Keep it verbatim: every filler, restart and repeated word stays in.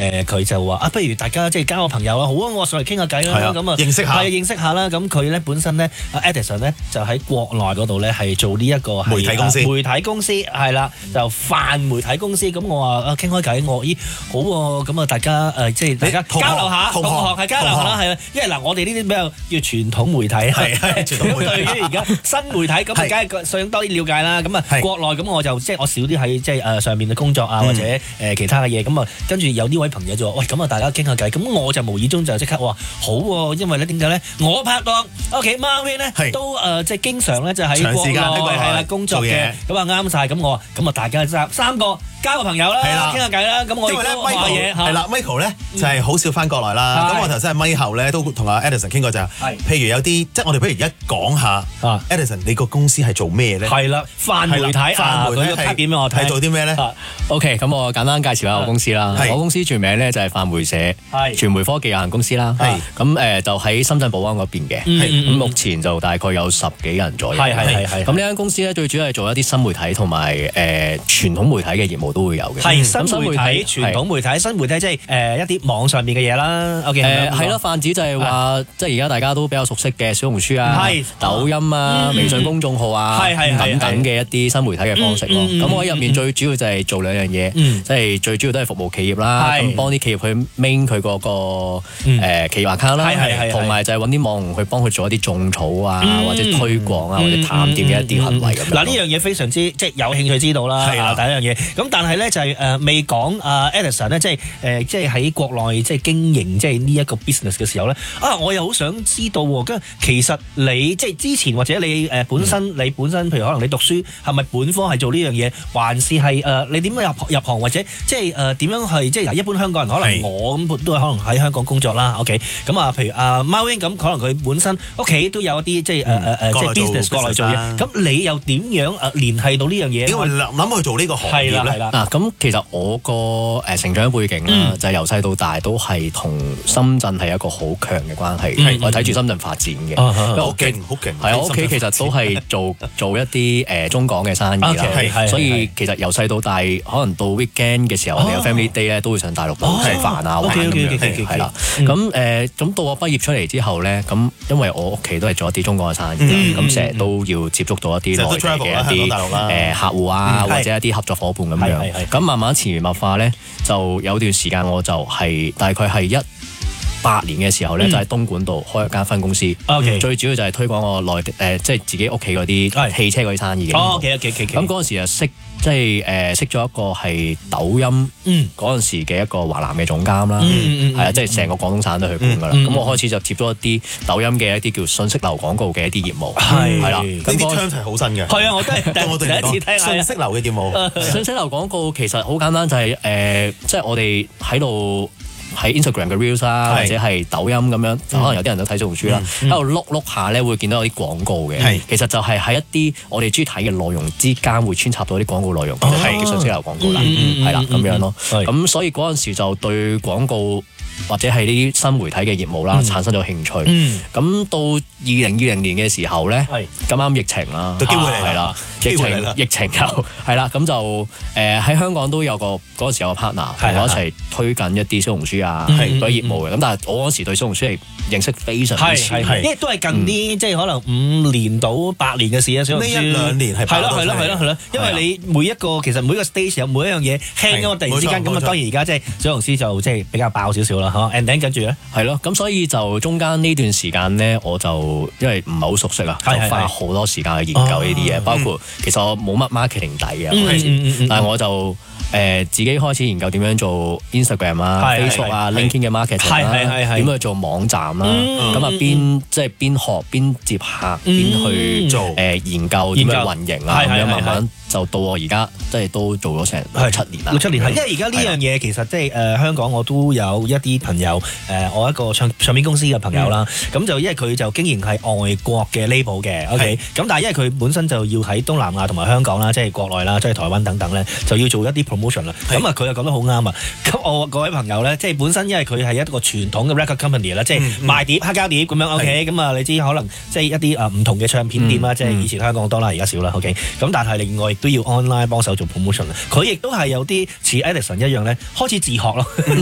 誒佢就話啊，不如大家即係交個朋友啦，好啊，我上嚟傾下偈啦，咁啊認識下， 係認識下啦。咁佢咧本身咧，Edison 咧就喺國內嗰度咧係做呢一個媒體公司， 媒體公司係啦，就泛媒體公司。咁我話啊傾開偈，我咦好喎，咁啊大家誒即係大家交流下，同學係交流下啦，係啊，因為嗱我哋呢啲比較叫傳統媒體，係係傳統媒體。對於而家新媒體咁，梗係想多啲了解啦。咁啊國內咁我就即係我少啲喺即係誒上面嘅工作啊，或者誒其他嘅嘢。咁啊跟住有呢位朋友就話喂，咁啊大家傾下偈。咁我就無意中就即刻話好喎，因為咧點解咧？我拍檔 OK Marvin 咧都誒即係經常咧就喺國內係啦工作嘅，咁啊啱晒。咁我話咁啊大家三三個交個朋友啦，傾下偈啦。咁我亦都話嘢係啦 ，Michael 咧就係好少翻國內啦。咁我頭先喺咪後咧都同阿 Edison 傾過就係，譬如有啲即係我哋不如而家講下 Edison 你個公司係做咩咧？ 係啦，泛媒體，泛媒體係點樣？我睇做啲咩咧 ？OK， 咁我簡單介紹下我公司啦。我公司全名咧就係泛媒社傳媒科技有限公司啦。咁誒就喺深圳寶安嗰邊嘅。咁目前就大概有十幾人左右。 係係係。 咁呢間公司咧最主要係做一啲新媒體同埋誒傳統媒體嘅業務都會有嘅。 係新媒體、傳統媒體、新媒體即係誒一啲網上面嘅嘢啦。OK， 誒係咯，泛指就係話即係而家大家都比較熟悉嘅小紅書啊、抖音啊、微信公眾號啊等等嘅一啲新媒體嘅方式咯。咁我喺入面最主要就係做兩樣嘢，即係最主要都係服務企業啦，咁幫啲企業去 main 佢嗰個誒企業 account 啦，同埋就係揾啲網紅去幫佢做一啲種草啊，或者推廣啊，或者探店嘅一啲行為咁樣。 嗱呢樣嘢非常之即係有興趣知道啦，係啦第一樣嘢。咁但係咧就係誒未講啊 Edison 咧，即係誒即係喺國內即係經營即係呢一個 business 嘅時候咧，啊我又好想知道喎，咁其實你即係之前或者你誒本身你本身譬如可能你讀書係咪本科係做呢樣嘢，還是係誒你點樣入入行或者即係誒點樣係即係一般香港人可能我咁都係可能喺香港工作啦 ，OK 咁啊譬如啊 Marvin 咁可能佢本身屋企都有一啲即係誒誒誒即係 business 過嚟做嘢，咁你又點樣誒聯繫到呢樣嘢？ 點會諗去做呢個行業咧？ 嗱咁其實我個誒成長背景啦，就係由細到大都係同深圳係一個好強嘅關係，我睇住深圳發展嘅，因為好勁好勁。 係啊，我屋企其實都係做做一啲誒中港嘅生意啦，所以其實由細到大，可能到 weekend 嘅時候，我哋有 family day 咧，都會上大陸度食飯啊玩咁樣，係啦。咁誒咁到我畢業出嚟之後咧，咁因為我屋企都係做一啲中港嘅生意，咁成日都要接觸到一啲內地嘅一啲誒客戶啊，或者一啲合作伙伴咁樣。咁慢慢潛移默化咧，就有段時間我就係大概係一八年嘅時候咧，就喺東莞度開一間分公司。最主要就係推廣我內地誒，即係自己屋企嗰啲汽車嗰啲生意嘅。 哦，OK OK OK。 咁嗰陣時就識。即係誒識咗一個係抖音嗰陣時嘅一個華南嘅總監啦，係啊，即係成個廣東省都去管噶啦。咁我開始就接咗一啲抖音嘅一啲叫信息流廣告嘅一啲業務，係啦。 呢啲槍係好新嘅。 係啊，我都係第一次聽信息流嘅業務。 信息流廣告其實好簡單，就係誒，即係我哋喺度。喺 Instagram 嘅 Reels 啦，或者係抖音咁樣，可能有啲人都睇小紅書啦，喺度碌碌下咧，會見到有啲廣告嘅。其實就係喺一啲我哋中意睇嘅內容之間，會穿插到啲廣告內容，係叫信息流廣告啦，係啦咁樣咯。咁所以嗰陣時就對廣告或者係呢啲新媒體嘅業務啦，產生咗興趣。咁到二零二零年嘅時候咧，咁啱疫情啦， 個機會嚟係啦，疫情疫情又係啦，咁就誒喺香港都有個嗰陣時有個 partner 同我一齊推緊一啲小紅書啊嗰啲業務嘅。咁但係我嗰時對小紅書係認識非常之少， 因為都係近啲即係可能五年到八年嘅事啊。小紅書呢一兩年係係咯係咯係咯係咯，因為你每一個其實每一個 stage 有每一樣嘢輕咗，突然之間咁啊，當然而家即係小紅書就即係比較爆少少啦嚇。and then 跟住咧係咯，咁所以就中間呢段時間咧，我就因為唔係好熟悉啊，就花好多時間去研究呢啲嘢，包括其實我冇乜 marketing 底嘅開始，但係我就誒自己開始研究點樣做 Instagram 啊、Facebook 啊、LinkedIn 嘅 marketing 啦，點樣做網站啦，咁啊邊即係邊學邊接客，邊去做誒研究點樣運營啊，咁樣慢慢就到我而家即係都做咗成六七年啦。 六七年係，因為而家呢樣嘢其實即係誒香港我都有一啲朋友誒，我一個唱唱片公司嘅朋友啦，咁就因為佢就經營係外國嘅 label 嘅 ，OK，咁但係因為佢本身就要喺東南亞同埋香港啦，即係國內啦，即係台灣等等咧，就要做一啲 promotion 啦。咁啊，佢又講得好啱啊！咁我嗰位朋友咧，即係本身因為佢係一個傳統嘅 record company 啦，即係賣碟黑膠碟咁樣 OK，咁啊你知可能即係一啲啊唔同嘅唱片店啦，即係以前香港好多啦，而家少啦 OK，咁但係另外亦都要 online 幫手做 promotion，佢亦都係有啲似 Edison 一樣咧，開始自學咯。